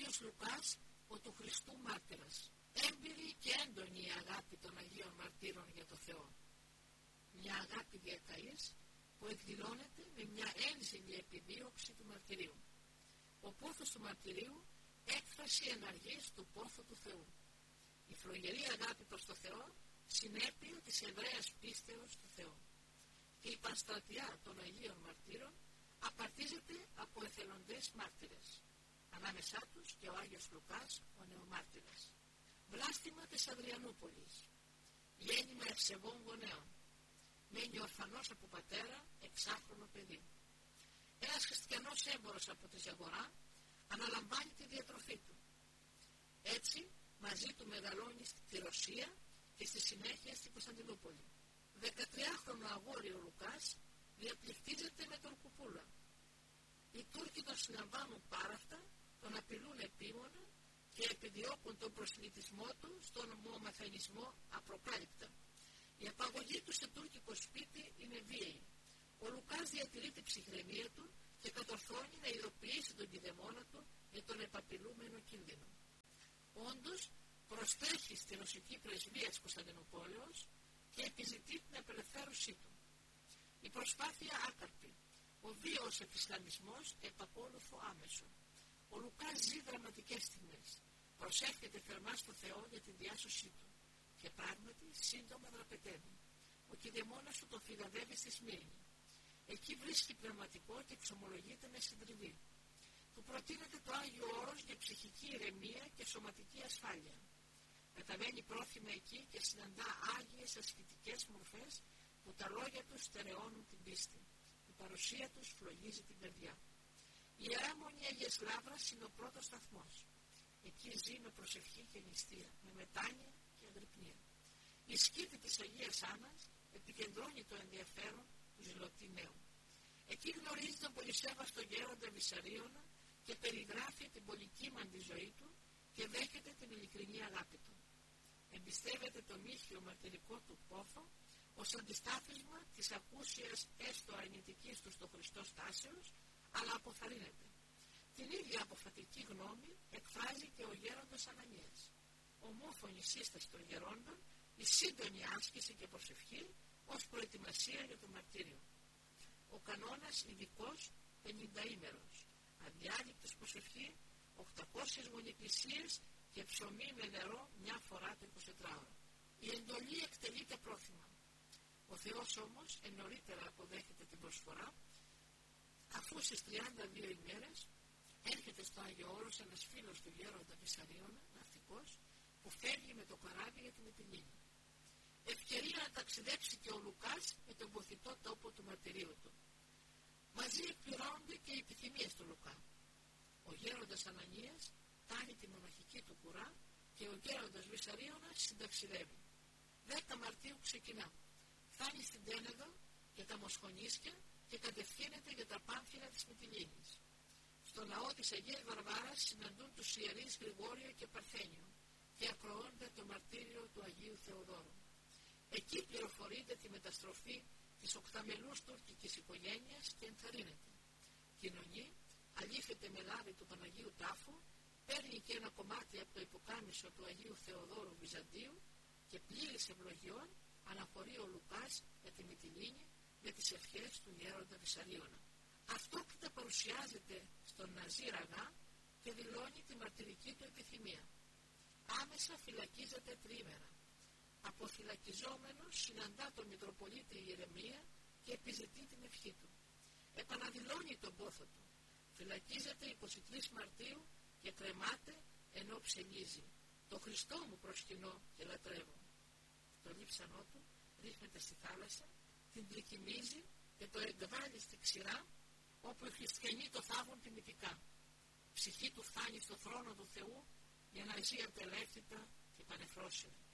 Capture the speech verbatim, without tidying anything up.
Άγιος Λουκάς, ο του Χριστού μάρτυρας. Έμπειρη και έντονη η αγάπη των Αγίων Μαρτύρων για το Θεό. Μια αγάπη διακαής που εκδηλώνεται με μια ένζηλη επιδίωξη του μαρτυρίου. Ο πόθος του μαρτυρίου, έκφραση εναργής του πόθου του Θεού. Η φλογερή αγάπη προς το Θεό, συνέπεια της Εβραίας πίστεως του Θεού. Και η πανστρατιά των Αγίων Μαρτύρων απαρτίζεται από εθελοντές μάρτυρες. Ανάμεσά τους και ο Άγιος Λουκάς, ο νεομάρτυρας. Βλάστημα της Αδριανούπολης. Γέννημα ευσεβών γονέων. Μένει ορφανός από πατέρα, εξάχρονο παιδί. Ένας χριστιανός έμπορος από τη Ζαγορά αναλαμβάνει τη διατροφή του. Έτσι, μαζί του μεγαλώνει στη Ρωσία και στη συνέχεια στην Κωνσταντινούπολη. Δεκατριάχρονο αγόρι ο Λουκάς διαπληκτίζεται με τον Κουπούλα. Οι Τούρκοι τον συλλαμβάνουν πάραυτα, τον απειλούν επίμονα και επιδιώκουν τον προσιλητισμό του στον ομομαθανισμό απροκάλυπτα. Η απαγωγή του σε τουρκικό σπίτι είναι βίαιη. Ο Λουκάς διατηρεί την ψυχραιμία του και κατορθώνει να ειδοποιήσει τον κηδεμόνα του για τον επαπειλούμενο κίνδυνο. Όντως, προστρέχει στη ρωσική πρεσβεία της Κωνσταντινούπολεως και επιζητεί την απελευθέρωσή του. Η προσπάθεια άκαρπη. Ο βίαιος εξισλαμισμός επακόλουθο άμεσο. Ο Λουκάς ζει δραματικές στιγμές. Προσεύχεται θερμά στο Θεό για την διάσωσή του. Και πράγματι σύντομα δραπετεύει. Ο κηδεμόνας του τον φυγαδεύει στη Σμύρνη. Εκεί βρίσκει πνευματικό και εξομολογείται με συντριβή. Του προτείνεται το Άγιο Όρος για ψυχική ηρεμία και σωματική ασφάλεια. Μεταβαίνει πρόθυμα εκεί και συναντά άγιες ασκητικές μορφές που τα λόγια τους στερεώνουν την πίστη. Η παρουσία τους φλογίζει την καρδιά. Η Ιερά Μονή Αγίας Λαύρας είναι ο πρώτος σταθμός. Εκεί ζει με προσευχή και νηστεία, με μετάνοια και αγρυπνία. Η σκήτη της Αγίας Άννας επικεντρώνει το ενδιαφέρον του ζηλωτή νέου. Εκεί γνωρίζει τον πολυσέβαστο γέροντα Βυσαρίωνα και περιγράφει την πολυκύμαντη ζωή του και δέχεται την ειλικρινή αγάπη του. Εμπιστεύεται το μύχιο μαρτυρικό του πόθο ως αντιστάθμισμα της ακούσιας έστω αρνητικής του στο Χριστό στάσεως, αλλά αποθαρρύνεται. Την ίδια αποφατική γνώμη εκφράζει και ο γέροντας Ανανίας. Ομόφωνη σύσταση των γερόντων, η σύντονη άσκηση και προσευχή ως προετοιμασία για το μαρτύριο. Ο κανόνας ειδικός πενηνταήμερος, αδιάλειπτος προσευχή, οκτακόσιες μονεκκλησίες και ψωμί με νερό μια φορά το εικοσιτράωρο. Η εντολή εκτελείται πρόθυμα. Ο Θεός όμως εννωρίτερα αποδέχεται την προσφορά, αφού στις τριάντα δύο ημέρες έρχεται στο Άγιο Όρος ένας φίλος του γέροντα Βυσαρίωνα, ναυτικός, που φεύγει με το καράβι για την Μυτιλήνη. Ευκαιρία να ταξιδέψει και ο Λουκάς με τον ποθητό τόπο του μαρτυρίου του. Μαζί εκπληρώνονται και οι επιθυμίες του Λουκά. Ο γέροντας Ανανίας κάνει τη μοναχική του κουρά και ο γέροντας Βυσαρίωνας συνταξιδεύει. δέκα Μαρτίου ξεκινά. Φτάνει στην Τένεδο και τα Μοσχονίσια και κατευθύνεται για τα Πάμφυρα της Μυτιλήνης. Στο ναό της Αγίας Βαρβάρας συναντούν τους ιερείς Γρηγόριο και Παρθένιο και ακροώνται το μαρτύριο του Αγίου Θεοδόρου. Εκεί πληροφορείται τη μεταστροφή της οκταμελούς τουρκικής οικογένειας και ενθαρρύνεται. Κοινωνεί, αλήφεται με λάδι του Παναγίου Τάφου, παίρνει και ένα κομμάτι από το υποκάμισο του Αγίου Θεοδόρου Βυζαντίου και πλήρης ευλογιών αναχωρεί ο Λουκάς για τη Μυτιλήνη με τις ευχές του γέροντα Βυσαρίωνα. Αυτόκριτα παρουσιάζεται στον Ναζί Ραγά και δηλώνει τη μαρτυρική του επιθυμία. Άμεσα φυλακίζεται τριήμερα. Αποφυλακιζόμενος συναντά τον Μητροπολίτη Ιερεμία και επιζητεί την ευχή του. Επαναδηλώνει τον πόθο του. Φυλακίζεται είκοσι τρεις Μαρτίου και κρεμάται ενώ ψελίζει. Το Χριστό μου προσκυνώ και λατρεύω. Το λείψανό του ρίχνεται στη θάλασσα, την τρικυμίζει και το εγκβάλλει στη ξηρά, όπου οι χριστιανοί το θάβουν τιμητικά. Η ψυχή του φτάνει στο θρόνο του Θεού για να ζει απελεύθετα και πανεφρόσινα.